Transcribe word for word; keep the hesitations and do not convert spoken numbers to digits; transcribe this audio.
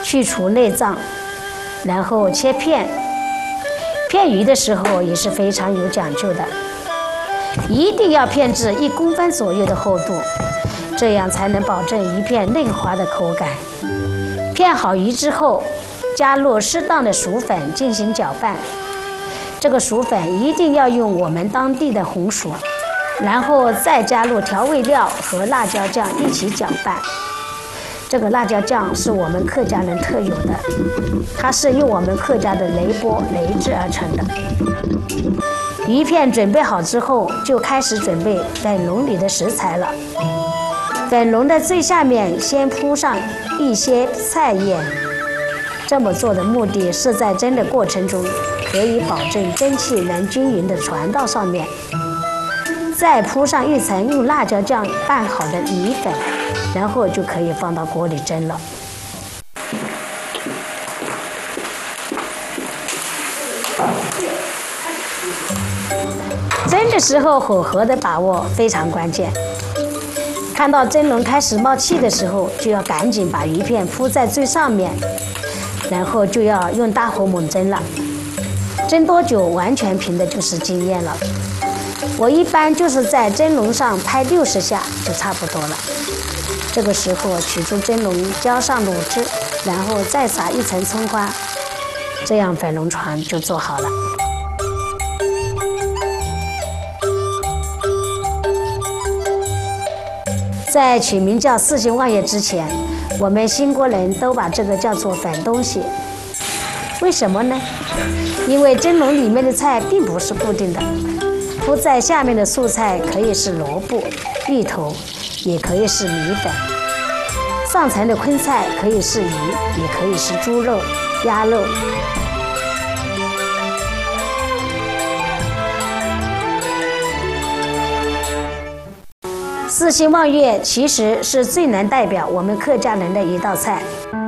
去除内脏，然后切片。片鱼的时候也是非常有讲究的，一定要片至一公分左右的厚度，这样才能保证鱼片嫩滑的口感。片好鱼之后，加入适当的薯粉进行搅拌。这个薯粉一定要用我们当地的红薯，然后再加入调味料和辣椒酱一起搅拌。这个辣椒酱是我们客家人特有的，它是用我们客家的雷波雷制而成的。鱼片准备好之后，就开始准备粉笼里的食材了。粉笼的最下面先铺上一些菜叶，这么做的目的是在蒸的过程中可以保证蒸汽能均匀地传到上面。再铺上一层用辣椒酱拌好的米粉，然后就可以放到锅里蒸了。蒸的时候火候的把握非常关键，看到蒸笼开始冒气的时候，就要赶紧把鱼片铺在最上面，然后就要用大火猛蒸了。蒸多久完全凭的就是经验了。我一般就是在蒸笼上拍六十下就差不多了。这个时候取出蒸笼，浇上卤汁，然后再撒一层葱花，这样粉笼船就做好了。在取名叫四星望月之前，我们新国人都把这个叫做粉东西。为什么呢？因为蒸笼里面的菜并不是固定的，铺在下面的素菜可以是萝卜、芋头，也可以是米粉。上层的荤菜可以是鱼，也可以是猪肉、鸭肉。四星望月其实是最能代表我们客家人的一道菜。